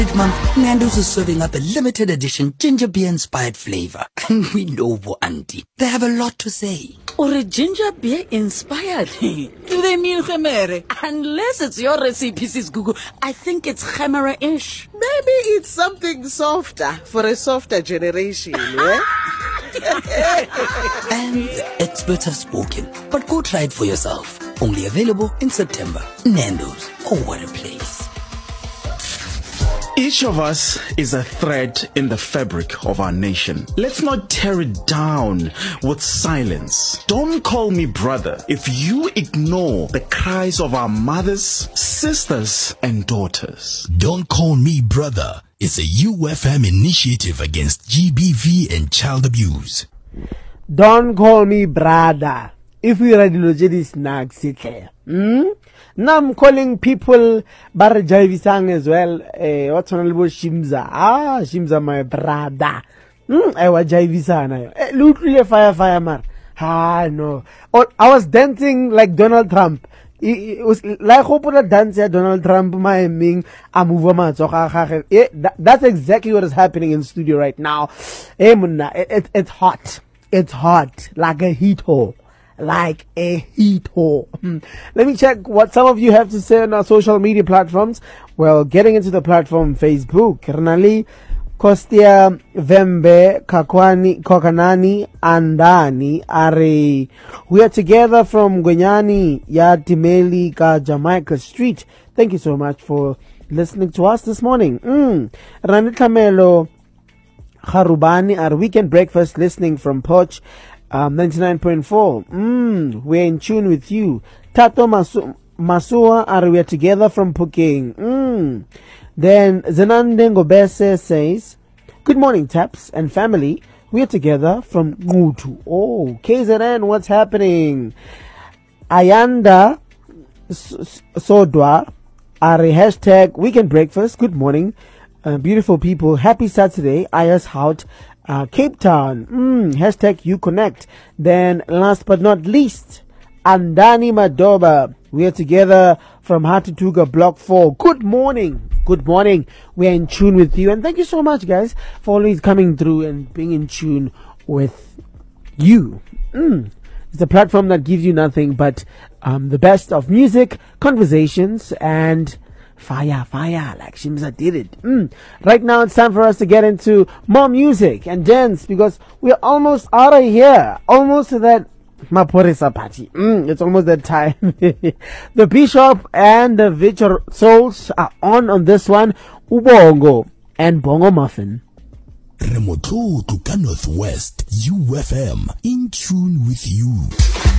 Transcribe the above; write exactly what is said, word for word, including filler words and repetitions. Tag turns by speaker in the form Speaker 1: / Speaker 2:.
Speaker 1: month, Nando's is serving up a limited edition ginger beer inspired flavor. And we know Bo Auntie, they have a lot to say.
Speaker 2: Or a ginger beer inspired? Do they mean gemere? Unless it's your recipe, Sis Gugu, I think it's gemere-ish.
Speaker 3: Maybe it's something softer for a softer generation, yeah?
Speaker 1: And experts have spoken, but go try it for yourself. Only available in September. Nando's, oh what a place.
Speaker 4: Each of us is a thread in the fabric of our nation. Let's not tear it down with silence. Don't call me brother if you ignore the cries of our mothers, sisters, and daughters.
Speaker 5: Don't Call Me Brother is a U F M initiative against G B V and child abuse.
Speaker 6: Don't call me brother if we ready to do this next clear. Hmm? Now I'm calling people bar Jaivisang as well. Eh, what's on about Shimza? Ah, Shimza my brother. Hmm, I was Jaivisana. Eh, literally fire fire mar. Ah no. Oh, I was dancing like Donald Trump. It, it was like hoping dance at Donald Trump my ming a movement. So yeah, that, that's exactly what is happening in the studio right now. Eh, Munna, it, it, it's hot. It's hot like a heat hole. Like a heat hole. Let me check what some of you have to say on our social media platforms. Well, getting into the platform Facebook, Renali, Kostia, Vembe, Kakwani, Kokanani, Andani, Are. We are together from Gwenyani, Yatimeli, Ka Jamaica Street. Thank you so much for listening to us this morning. Mm. Ranita Melo, Harubani, our weekend breakfast listening from Poch. Um, ninety-nine point four. Mm, we're in tune with you. Tato Masu- Masua, are we together from Puking? Mm. Then Zenande Ngobese says, good morning, Taps and family. We're together from Ngutu. Oh, K Z N, what's happening? Ayanda Sodwa, are hashtag weekend breakfast. Good morning, uh, beautiful people. Happy Saturday. Ayas Hout. Uh, Cape Town, mm, hashtag you connect. Then last but not least, Andani Madoba, we are together from Hatituga Block four. Good morning, good morning, we are in tune with you, and thank you so much guys for always coming through and being in tune with you. mm. It's a platform that gives you nothing but um, the best of music, conversations, and fire, fire, like Shimza did it. Mm. Right now it's time for us to get into more music and dance because we're almost out of here. Almost to that Maporisa party. Mm, it's almost that time. The Bishop and the Victor Souls are on on this one. Ubongo and Bongo Muffin.
Speaker 5: Remoto to Northwest, U F M, in tune with you.